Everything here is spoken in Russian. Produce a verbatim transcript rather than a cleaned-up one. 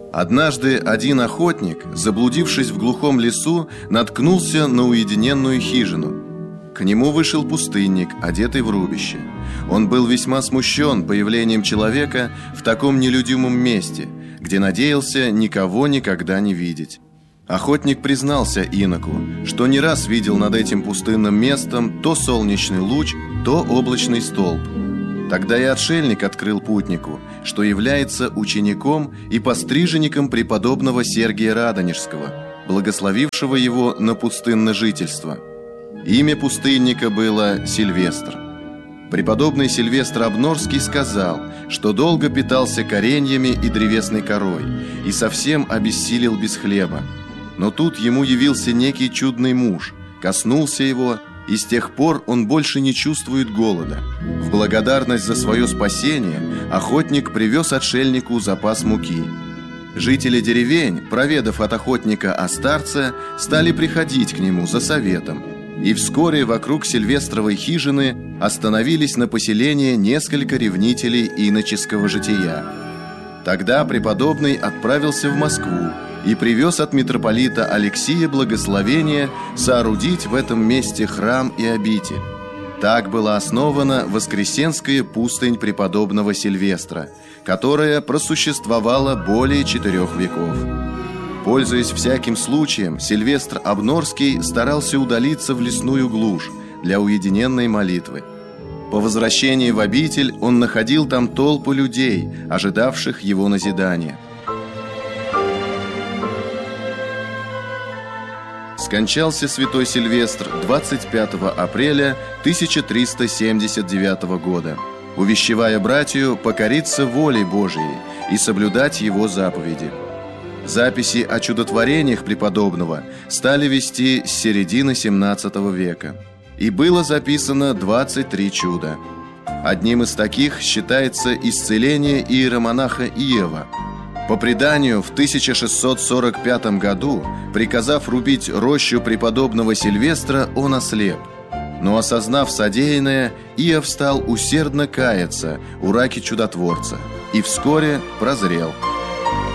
Однажды один охотник, заблудившись в глухом лесу, наткнулся на уединенную хижину. К нему вышел пустынник, одетый в рубище. Он был весьма смущен появлением человека в таком нелюдимом месте, где надеялся никого никогда не видеть. Охотник признался иноку, что не раз видел над этим пустынным местом то солнечный луч, то облачный столб. Тогда и отшельник открыл путнику, что является учеником и постриженником преподобного Сергия Радонежского, благословившего его на пустынное жительство. Имя пустынника было Сильвестр. Преподобный Сильвестр Обнорский сказал, что долго питался кореньями и древесной корой и совсем обессилел без хлеба. Но тут ему явился некий чудный муж, коснулся его, и с тех пор он больше не чувствует голода. В благодарность за свое спасение охотник привез отшельнику запас муки. Жители деревень, проведав от охотника о старце, стали приходить к нему за советом. И вскоре вокруг Сильвестровой хижины остановились на поселение несколько ревнителей иноческого жития. Тогда преподобный отправился в Москву и привез от митрополита Алексия благословение соорудить в этом месте храм и обитель. Так была основана Воскресенская пустынь преподобного Сильвестра, которая просуществовала более четырех веков. Пользуясь всяким случаем, Сильвестр Обнорский старался удалиться в лесную глушь для уединенной молитвы. По возвращении в обитель он находил там толпу людей, ожидавших его назидания. Скончался святой Сильвестр двадцать пятого апреля тысяча триста семьдесят девятого года, увещевая братью покориться воле Божией и соблюдать его заповеди. Записи о чудотворениях преподобного стали вести с середины семнадцатого века, и было записано двадцать три чуда. Одним из таких считается исцеление иеромонаха Иова. По преданию, в тысяча шестьсот сорок пятом году, приказав рубить рощу преподобного Сильвестра, он ослеп. Но, осознав содеянное, Иов стал усердно каяться у раки чудотворца и вскоре прозрел.